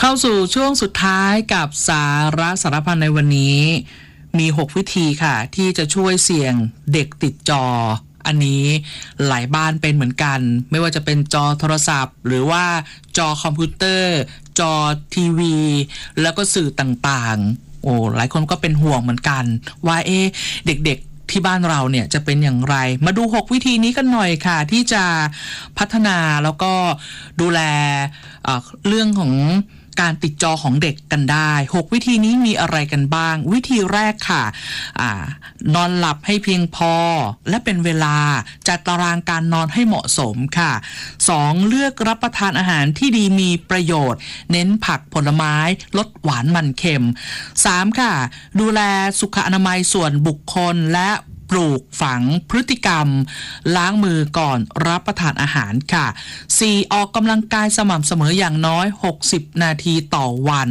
เข้าสู่ช่วงสุดท้ายกับสาระสารพันในวันนี้มี6วิธีค่ะที่จะช่วยเสี่ยงเด็กติดจออันนี้หลายบ้านเป็นเหมือนกันไม่ว่าจะเป็นจอโทรศัพท์หรือว่าจอคอมพิวเตอร์จอทีวีแล้วก็สื่อต่างๆหลายคนก็เป็นห่วงเหมือนกันว่าเด็กๆที่บ้านเราเนี่ยจะเป็นอย่างไรมาดู6วิธีนี้กันหน่อยค่ะที่จะพัฒนาแล้วก็ดูแลเรื่องของการติดจอของเด็กกันได้6วิธีนี้มีอะไรกันบ้างวิธีแรกค่ะนอนหลับให้เพียงพอและเป็นเวลาจัดตารางการนอนให้เหมาะสมค่ะ2เลือกรับประทานอาหารที่ดีมีประโยชน์เน้นผักผลไม้ลดหวานมันเค็ม3ค่ะดูแลสุขอนามัยส่วนบุคคลและปลูกฝังพฤติกรรมล้างมือก่อนรับประทานอาหารค่ะ4ออกกำลังกายสม่ำเสมออย่างน้อย60นาทีต่อวัน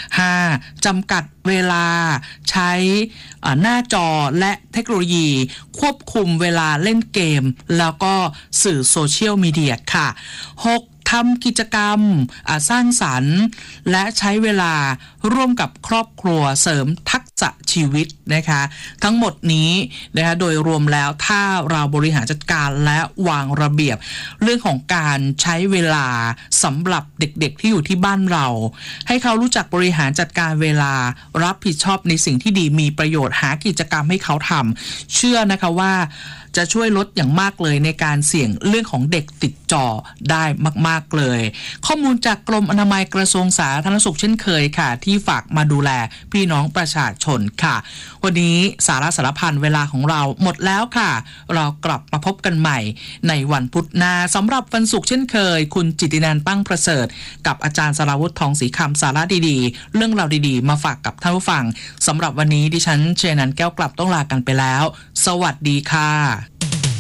5จำกัดเวลาใช้หน้าจอและเทคโนโลยีควบคุมเวลาเล่นเกมแล้วก็สื่อโซเชียลมีเดียค่ะ6ทำกิจกรรมสร้างสรรค์และใช้เวลาร่วมกับครอบครัวเสริมทักษะชีวิตนะคะทั้งหมดนี้นะคะโดยรวมแล้วถ้าเราบริหารจัดการและวางระเบียบเรื่องของการใช้เวลาสำหรับเด็กๆที่อยู่ที่บ้านเราให้เขารู้จักบริหารจัดการเวลารับผิดชอบในสิ่งที่ดีมีประโยชน์หากิจกรรมให้เขาทำเชื่อนะคะว่าจะช่วยลดอย่างมากเลยในการเสี่ยงเรื่องของเด็กติดจอได้มากๆเลยข้อมูลจากกรมอนามัยกระทรวงสาธารณสุขเช่นเคยค่ะที่ฝากมาดูแลพี่น้องประชาชนค่ะวันนี้สาระสารพันเวลาของเราหมดแล้วค่ะเรากลับมาพบกันใหม่ในวันพุธหน้าสำหรับวันศุกร์เช่นเคยคุณจิตตินันท์ตั้งประเสริฐกับอาจารย์สราวุธทองศรีคำสาระดีๆเรื่องราวดีๆมาฝากกับท่านผู้ฟังสำหรับวันนี้ดิฉันเชนันท์แก้วกลับต้องลากันไปแล้วสวัสดีค่ะ